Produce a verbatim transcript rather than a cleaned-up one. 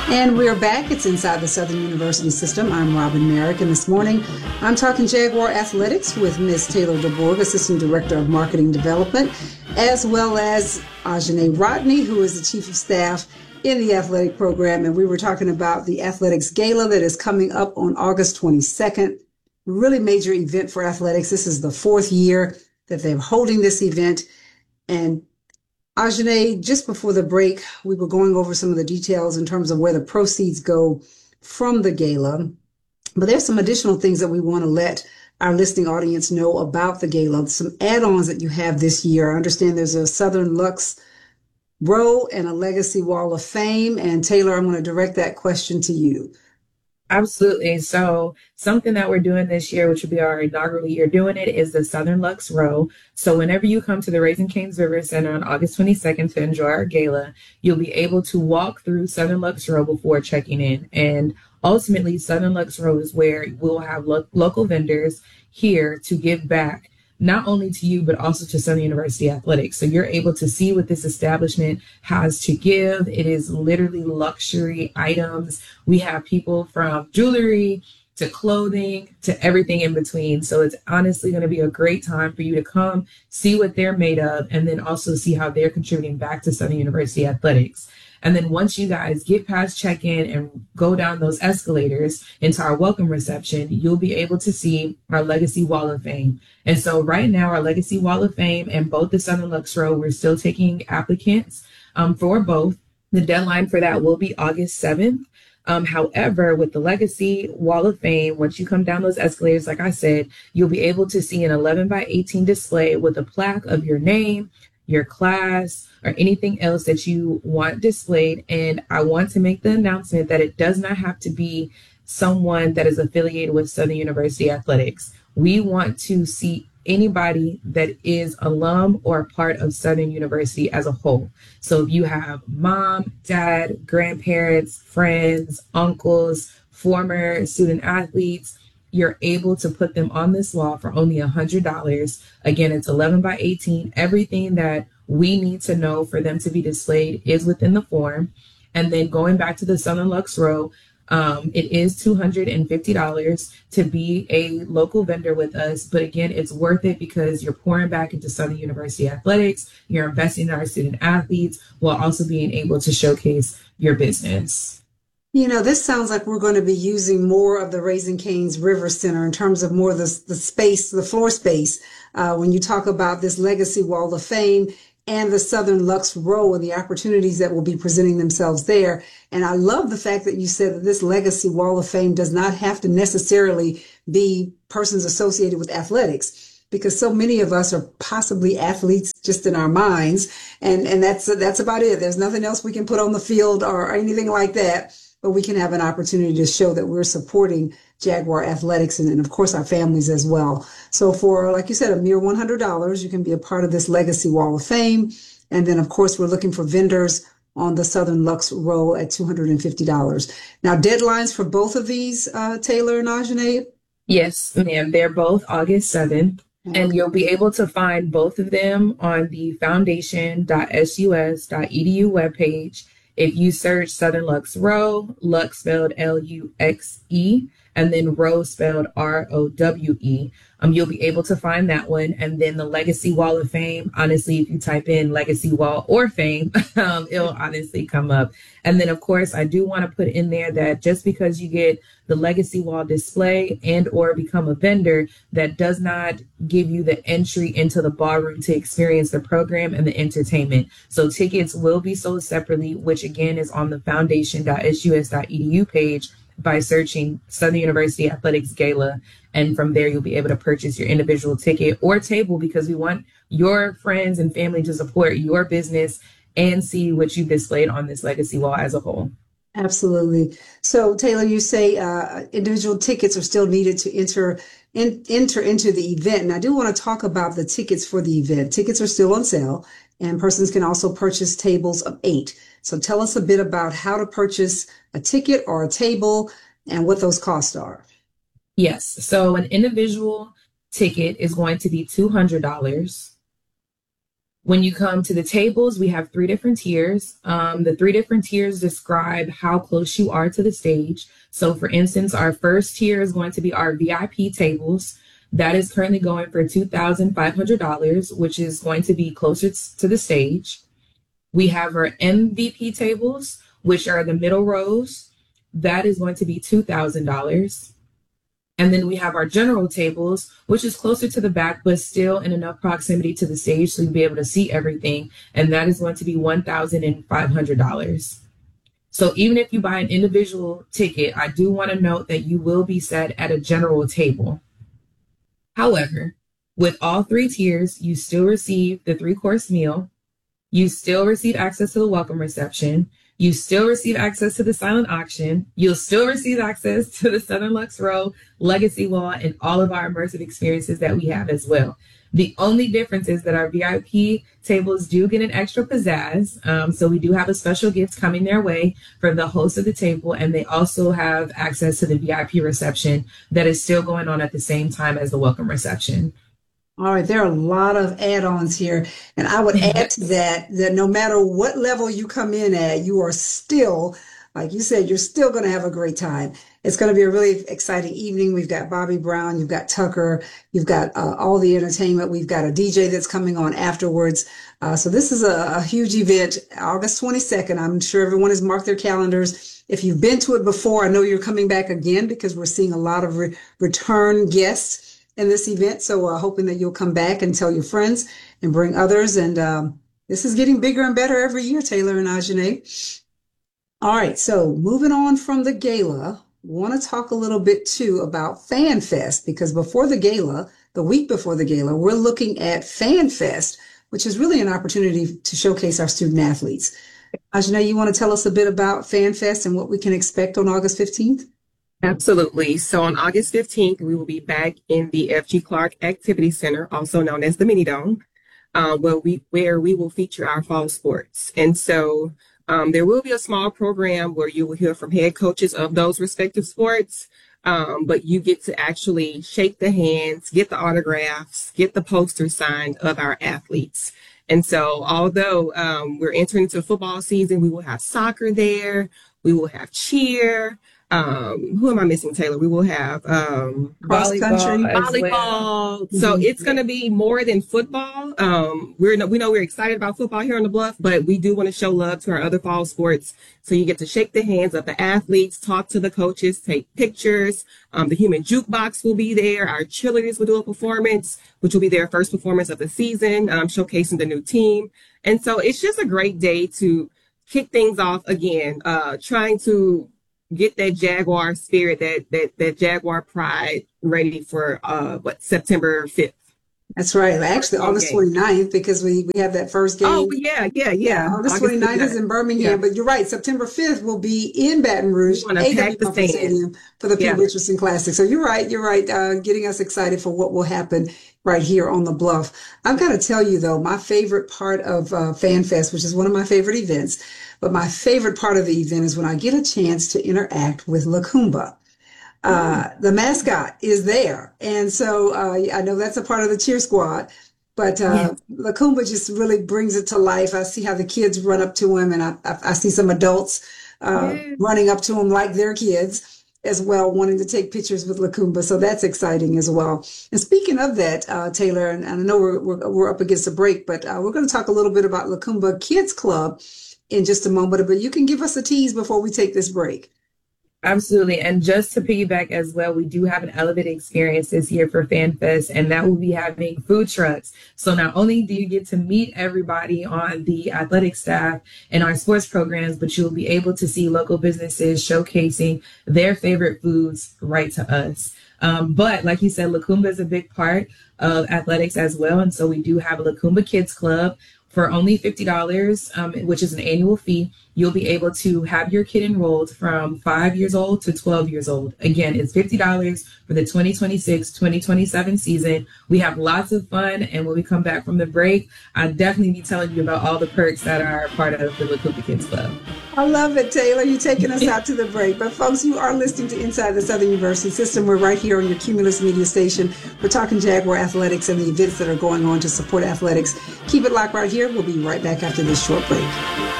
And we're back. It's Inside the Southern University System. I'm Robin Merrick, and this morning I'm talking Jaguar Athletics with Miz Taylor DeBorg, Assistant Director of Marketing Development, as well as Ajane Rodney, who is the Chief of Staff in the athletic program. And we were talking about the Athletics Gala that is coming up on August twenty-second. Really major event for athletics. This is the fourth year that they're holding this event. And Ajane, just before the break, we were going over some of the details in terms of where the proceeds go from the gala. But there's some additional things that we want to let our listening audience know about the gala, some add-ons that you have this year. I understand there's a Southern Lux Row and a Legacy Wall of Fame. And Taylor, I'm going to direct that question to you. Absolutely. So something that we're doing this year, which will be our inaugural year doing it, is the Southern Lux Row. So whenever you come to the Raising Cane's River Center on August twenty-second to enjoy our gala, you'll be able to walk through Southern Lux Row before checking in. And ultimately, Southern Lux Row is where we'll have lo- local vendors here to give back, not only to you, but also to Southern University Athletics. So you're able to see what this establishment has to give. It is literally luxury items. We have people from jewelry to clothing to everything in between. So it's honestly going to be a great time for you to come, see what they're made of, and then also see how they're contributing back to Southern University Athletics. And then once you guys get past check-in and go down those escalators into our welcome reception, you'll be able to see our Legacy Wall of Fame. And so right now, our Legacy Wall of Fame and both the Southern Lux Row, we're still taking applicants um, for both. The deadline for that will be August seventh. Um, however, with the Legacy Wall of Fame, once you come down those escalators, like I said, you'll be able to see an eleven by eighteen display with a plaque of your name, your class, or anything else that you want displayed. And I want to make the announcement that it does not have to be someone that is affiliated with Southern University Athletics. We want to see anybody that is alum or a part of Southern University as a whole. So if you have mom, dad, grandparents, friends, uncles, former student athletes, you're able to put them on this wall for only one hundred dollars. Again, it's eleven by eighteen. Everything that we need to know for them to be displayed is within the form. And then going back to the Southern Lux Row, um, it is two hundred fifty dollars to be a local vendor with us. But again, it's worth it because you're pouring back into Southern University Athletics. You're investing in our student athletes while also being able to showcase your business. You know, this sounds like we're going to be using more of the Raising Cane's River Center in terms of more of the, the space, the floor space, uh, when you talk about this Legacy Wall of Fame and the Southern Lux Row and the opportunities that will be presenting themselves there. And I love the fact that you said that this Legacy Wall of Fame does not have to necessarily be persons associated with athletics, because so many of us are possibly athletes just in our minds. And, and that's, that's about it. There's nothing else we can put on the field or anything like that. But we can have an opportunity to show that we're supporting Jaguar Athletics and, and, of course, our families as well. So for, like you said, a mere one hundred dollars, you can be a part of this Legacy Wall of Fame. And then, of course, we're looking for vendors on the Southern Lux Row at two hundred fifty dollars. Now, deadlines for both of these, uh, Taylor and Ajane? Yes, ma'am. They're both August seventh. Okay. And you'll be able to find both of them on the foundation dot s u s dot e d u webpage. If you search Southern Lux Row, Lux spelled L U X E, and then Row spelled R O W E, um, you'll be able to find that one. And then the Legacy Wall of Fame, honestly, if you type in Legacy Wall or Fame, um, it'll honestly come up. And then, of course, I do want to put in there that just because you get the Legacy Wall display and or become a vendor, that does not give you the entry into the ballroom to experience the program and the entertainment. So tickets will be sold separately, which again is on the foundation dot s u s dot e d u page by searching Southern University Athletics Gala. And from there, you'll be able to purchase your individual ticket or table, because we want your friends and family to support your business and see what you've displayed on this Legacy Wall as a whole. Absolutely. So, Taylor, you say uh, individual tickets are still needed to enter in, enter into the event. And I do want to talk about the tickets for the event. Tickets are still on sale, and persons can also purchase tables of eight. So tell us a bit about how to purchase a ticket or a table and what those costs are. Yes. So an individual ticket is going to be two hundred dollars. When you come to the tables, we have three different tiers. Um, the three different tiers describe how close you are to the stage. So for instance, our first tier is going to be our V I P tables. That is currently going for two thousand five hundred dollars, which is going to be closer to the stage. We have our M V P tables, which are the middle rows. That is going to be two thousand dollars. And then we have our general tables, which is closer to the back, but still in enough proximity to the stage so you'll be able to see everything. And that is going to be one thousand five hundred dollars. So even if you buy an individual ticket, I do want to note that you will be set at a general table. However, with all three tiers, you still receive the three-course meal. You still receive access to the welcome reception. You still receive access to the silent auction. You'll still receive access to the Southern Lux Row, Legacy Wall, and all of our immersive experiences that we have as well. The only difference is that our V I P tables do get an extra pizzazz. Um, so we do have a special gift coming their way for the host of the table, and they also have access to the V I P reception that is still going on at the same time as the welcome reception. All right, there are a lot of add-ons here. And I would add to that, that no matter what level you come in at, you are still, like you said, you're still going to have a great time. It's going to be a really exciting evening. We've got Bobby Brown, you've got Tucker, you've got uh, all the entertainment. We've got a D J that's coming on afterwards. Uh, so this is a, a huge event, August twenty-second. I'm sure everyone has marked their calendars. If you've been to it before, I know you're coming back again because we're seeing a lot of re- return guests in this event. So uh, hoping that you'll come back and tell your friends and bring others. And um, this is getting bigger and better every year, Taylor and Ajane. All right. So moving on from the gala, want to talk a little bit too about Fan Fest, because before the gala, the week before the gala, we're looking at Fan Fest, which is really an opportunity to showcase our student athletes. Ajane, you want to tell us a bit about Fan Fest and what we can expect on August fifteenth? Absolutely. So on August fifteenth, we will be back in the F G Clark Activity Center, also known as the Mini Dome, uh, where we where we will feature our fall sports. And so um, there will be a small program where you will hear from head coaches of those respective sports, um, but you get to actually shake the hands, get the autographs, get the posters signed of our athletes. And so although um, we're entering into football season, we will have soccer there, we will have cheer. Um, who am I missing, Taylor? We will have um, cross country, volleyball. Well. So mm-hmm. It's going to be more than football. Um, we're we know we're excited about football here on the Bluff, but we do want to show love to our other fall sports. So you get to shake the hands of the athletes, talk to the coaches, take pictures. Um, the Human Jukebox will be there. Our cheerleaders will do a performance, which will be their first performance of the season, um, showcasing the new team. And so it's just a great day to kick things off again, uh, trying to get that Jaguar spirit, that that that Jaguar pride ready for uh what September fifth. That's right. Actually, August twenty-ninth, because we, we have that first game. Oh, yeah, yeah, yeah. August twenty-ninth is in Birmingham, yeah. But you're right. September fifth will be in Baton Rouge, A W Comfort Stadium for the Pete yeah. Richardson Classic. So you're right. You're right. Uh, getting us excited for what will happen right here on the Bluff. I've got to tell you, though, my favorite part of uh, Fan Fest, which is one of my favorite events, but my favorite part of the event is when I get a chance to interact with Lakumba. Uh, the mascot is there. And so uh, I know that's a part of the cheer squad, but uh, yeah. Lakumba just really brings it to life. I see how the kids run up to him, and I, I, I see some adults uh, yeah. running up to him like their kids as well, wanting to take pictures with Lakumba. So that's exciting as well. And speaking of that, uh, Taylor, and, and I know we're, we're, we're up against a break, but uh, we're going to talk a little bit about Lakumba Kids Club in just a moment, but you can give us a tease before we take this break. Absolutely. And just to piggyback as well, we do have an elevated experience this year for Fan Fest, and that will be having food trucks. So not only do you get to meet everybody on the athletic staff and our sports programs, but you'll be able to see local businesses showcasing their favorite foods right to us. Um, but like you said, Lakumba is a big part of athletics as well. And so we do have a Lakumba Kids Club. For only fifty dollars, um, which is an annual fee, you'll be able to have your kid enrolled from five years old to twelve years old. Again, it's fifty dollars for the twenty twenty-six twenty twenty-seven season. We have lots of fun, and when we come back from the break, I'll definitely be telling you about all the perks that are part of the Lakumba Kids Club. I love it, Taylor. You're taking us out to the break. But folks, you are listening to Inside the Southern University System. We're right here on your Cumulus Media Station. We're talking Jaguar athletics and the events that are going on to support athletics. Keep it locked right here. We'll be right back after this short break.